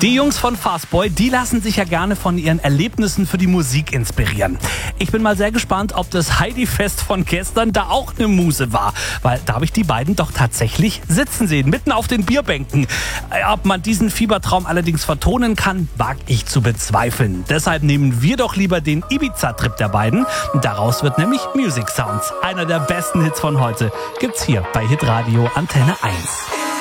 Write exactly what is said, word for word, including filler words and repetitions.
Die Jungs von Fastboy, die lassen sich ja gerne von ihren Erlebnissen für die Musik inspirieren. Ich bin mal sehr gespannt, ob das Heidi-Fest von gestern da auch eine Muse war. Weil da habe ich die beiden doch tatsächlich sitzen sehen, mitten auf den Bierbänken. Ob man diesen Fiebertraum allerdings vertonen kann, wag ich zu bezweifeln. Deshalb nehmen wir doch lieber den Ibiza-Trip der beiden. Daraus wird nämlich Music Sounds. Einer der besten Hits von heute gibt's hier bei Hitradio Antenne eins.